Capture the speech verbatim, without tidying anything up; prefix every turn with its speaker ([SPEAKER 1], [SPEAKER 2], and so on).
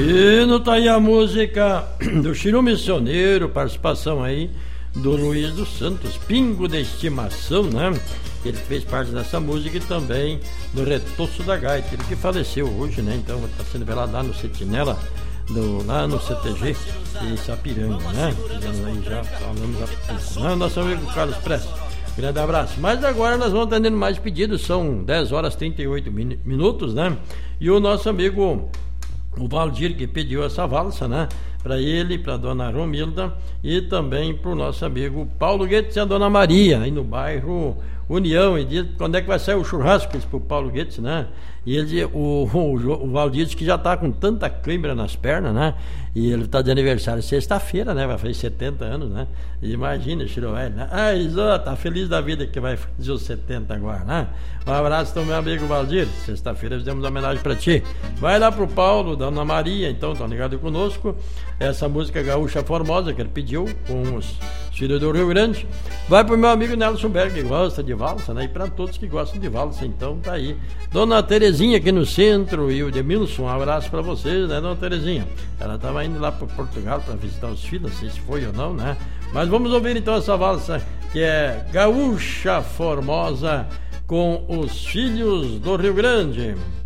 [SPEAKER 1] Bueno, tá aí a música do Chiru Missioneiro, participação aí do Luiz dos Santos, Pingo de Estimação, né? Ele fez parte dessa música e também do Retoço da Gaita, ele que faleceu hoje, né? Então está sendo velado lá no Sentinela, do, lá no C T G em Sapiranga, né? Aí já falamos há pouco, né? Nosso amigo Carlos Prestes, grande abraço. Mas agora nós vamos atendendo mais pedidos, são dez horas e trinta e oito minutos, né? E o nosso amigo, o Valdir, que pediu essa valsa, né? Para ele, para a dona Romilda e também para o nosso amigo Paulo Guedes e a dona Maria, aí no bairro União. E diz quando é que vai sair o churrasco para o Paulo Guedes, né? E ele, o, o, o Valdir disse que já está com tanta cãibra nas pernas, né? E ele está de aniversário sexta-feira, né? Vai fazer setenta anos, né? E imagina, Chiroé, né? Ah, Isô, tá feliz da vida que vai fazer os setenta agora, né? Um abraço do meu amigo Valdir. Sexta-feira fizemos uma homenagem para ti. Vai lá pro Paulo, da Ana Maria, então, tá ligado conosco. Essa música Gaúcha Formosa que ele pediu com os filhos do Rio Grande. Vai pro meu amigo Nelson Berg, que gosta de valsa, né? E para todos que gostam de valsa, então tá aí. Dona Terezinha aqui no centro e o Demilson, um abraço para vocês, né, Dona Terezinha? Ela tava indo lá para Portugal para visitar os filhos, não sei se foi ou não, né? Mas vamos ouvir então essa valsa que é Gaúcha Formosa com os filhos do Rio Grande.